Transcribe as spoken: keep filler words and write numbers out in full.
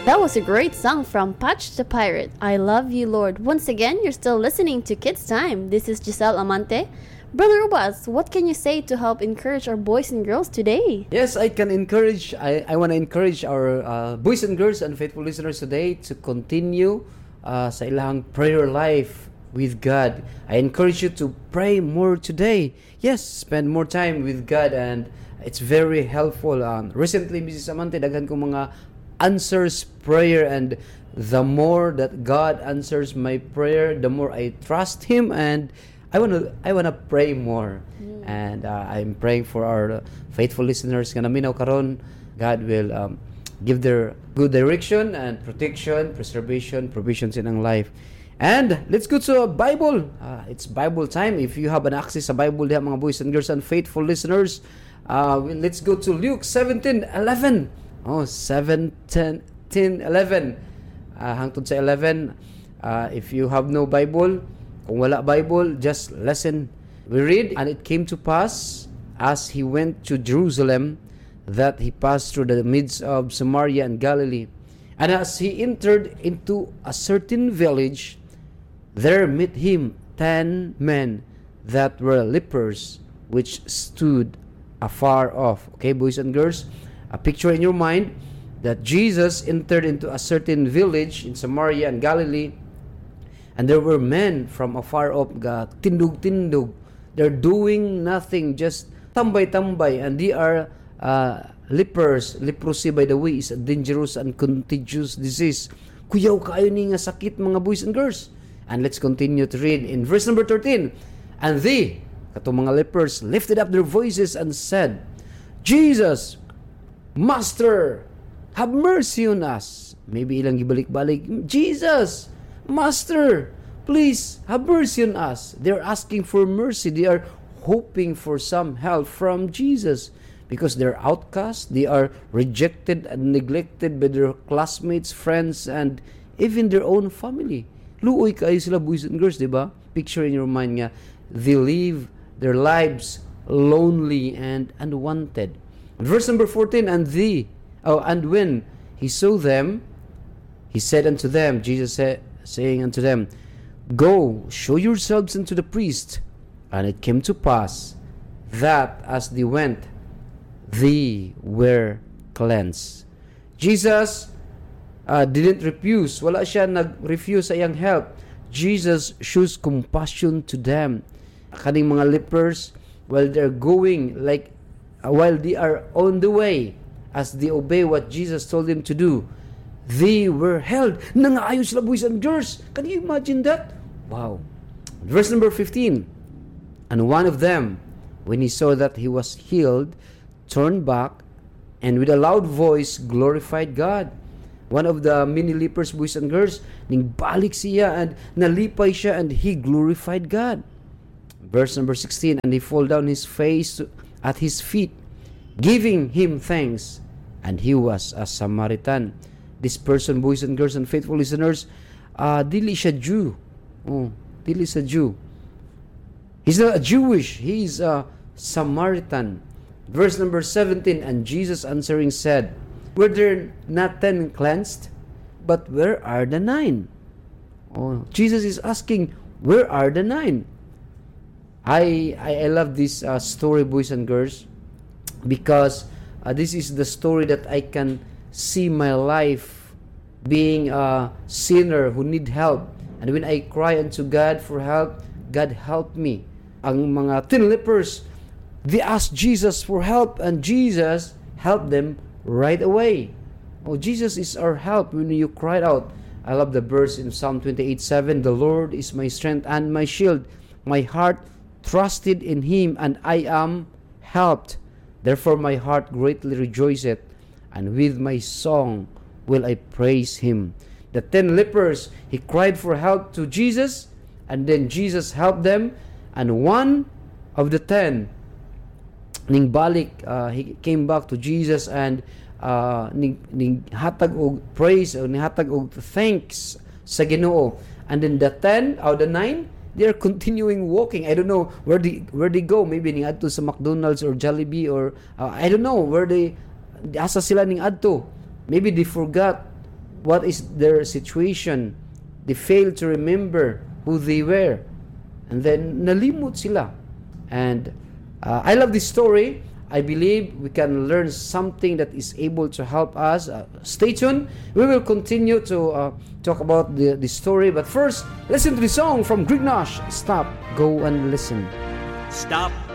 That was a great song from Patch the Pirate. I love you, Lord. Once again, you're still listening to Kids Time. This is Giselle Amante. Brother Ubas, what can you say to help encourage our boys and girls today? Yes, I can encourage, I, I want to encourage our uh, boys and girls and faithful listeners today to continue uh, sa ilang prayer life with God. I encourage you to pray more today. Yes, spend more time with God, and it's very helpful. Um, recently, Missus Amante, daghan ko mga answers prayer, and the more that God answers my prayer, the more I trust Him, and I want to I want to pray more. Mm. And uh, I'm praying for our uh, faithful listeners nga naminaw karon, God will um, give their good direction and protection, preservation, provisions in ang life. And let's go to a Bible. Uh, it's Bible time. If you have an access sa Bible diha, mga boys and girls and faithful listeners, uh, let's go to Luke seventeen eleven. Oh, seven, ten, eleven. Uh, hangtod sa eleven. Uh, if you have no Bible, kung wala Bible, just listen. We read, and it came to pass, as he went to Jerusalem, that he passed through the midst of Samaria and Galilee. And as he entered into a certain village, there met him ten men that were lepers, which stood afar off. Okay, boys and girls, a picture in your mind that Jesus entered into a certain village in Samaria and Galilee, and there were men from afar off, ga tindug-tindug. They're doing nothing, just tambay-tambay, and they are uh, lepers. Leprosy, by the way, is a dangerous and contagious disease. Kuyaw kayo ni nga sakit, mga boys and girls. And let's continue to read in verse number thirteen. And they, katong mga lepers, lifted up their voices and said, Jesus, Master, have mercy on us. Maybe ilang gibalik-balik, Jesus, Master, please have mercy on us. They're asking for mercy. They are hoping for some help from Jesus, because they're outcasts. They are rejected and neglected by their classmates, friends, and even their own family. Luoy kayo sila, boys and girls, diba? Picture in your mind nga, they live their lives lonely and unwanted. Verse number fourteen, and they, oh, and when he saw them, he said unto them, Jesus said, saying unto them, Go, show yourselves unto the priest. And it came to pass that as they went, they were cleansed. Jesus uh, didn't refuse. Wala siya nag-refuse sa iyang help. Jesus shows compassion to them. Kaning mga lepers, while they're going, like, uh, while they are on the way, as they obey what Jesus told them to do, they were held. Nangaayos sila, boys and girls. Can you imagine that? Wow. Verse number fifteen. And one of them, when he saw that he was healed, turned back, and with a loud voice glorified God. One of the many lepers, boys and girls, ning balik siya and nalipay siya, and he glorified God. Verse number sixteen. And he fall down his face at his feet, giving him thanks. And he was a Samaritan. This person, boys and girls and faithful listeners, uh, dili siya Jew. Oh, dili siya Jew. He's not a Jewish. He's a Samaritan. Verse number seventeen. And Jesus answering said, Were there not ten cleansed? But where are the nine? Oh, Jesus is asking, where are the nine? I I, I love this uh, story, boys and girls, because uh, this is the story that I can see my life being a sinner who need help. And when I cry unto God for help, God help me. Ang mga ten lepers, they asked Jesus for help, and Jesus helped them right away. Oh, Jesus is our help when you cried out. I love the verse in Psalm twenty-eight seven. The Lord is my strength and my shield. My heart trusted in Him, and I am helped. Therefore my heart greatly rejoiceth, and with my song will I praise Him. The ten lepers, he cried for help to Jesus, and then Jesus helped them, and one of the ten, ning balik, uh, he came back to Jesus, and uh, ning, ning hatag og praise, o ning hatag og thanks sa Ginoo. And then the ten, or the nine, they are continuing walking. I don't know where they where they go. Maybe ning adto sa McDonald's or Jollibee, or uh, I don't know where they asa sila ning adto. Maybe they forgot what is their situation. They failed to remember who they were. And then nalimot sila. And uh, I love this story. I believe we can learn something that is able to help us. Uh, stay tuned. We will continue to uh, talk about the, the story. But first, listen to the song from Greg Nash. Stop, Go and Listen. Stop,